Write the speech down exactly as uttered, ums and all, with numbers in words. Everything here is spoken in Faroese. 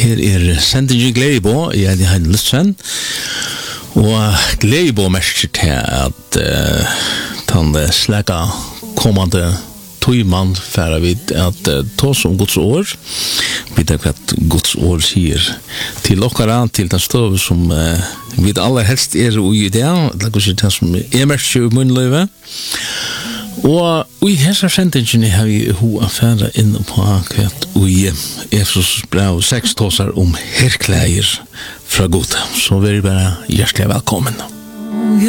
her er sendingen Gleibo, jeg er Heine Lutzen, og Gleibo merker til at uh, den slæga kommande tøyman færa vid at uh, tås om Guds år, vid hva Guds år sier til okkara, til den støv som uh, vi aller helst er ui i det, det er det som er merker i munnløyve. Og i hessa sendingen har vi ho affæra inn på akkurat i Efesos brev seks tåsar om herklæger fra Gud. Så vi er bare hjertelig velkommen.